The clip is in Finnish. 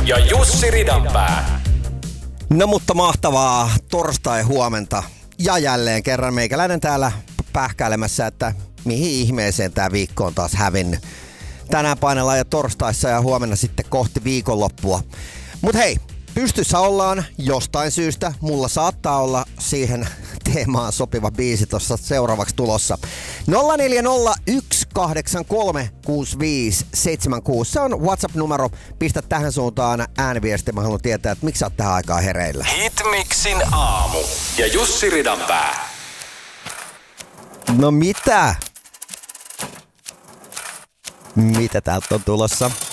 ja Jussi Ridanpää. No mutta mahtavaa torstai-huomenta. Ja jälleen kerran meikäläinen täällä pähkäilemässä, että mihin ihmeeseen tää viikko on taas hävinnyt. Tänään painellaan jo torstaissa ja huomenna sitten kohti viikonloppua. Mut hei, pystyssä ollaan jostain syystä. Mulla saattaa olla siihen teemaan sopiva biisi tuossa seuraavaksi tulossa. 0401836576. Se on WhatsApp-numero. Pistä tähän suuntaan ääniviesti. Mä haluan tietää, että miksi sä oot tähän aikaan hereillä. Hitmixin aamu ja Jussi Ridanpää. No mitä? Mitä täältä on tulossa?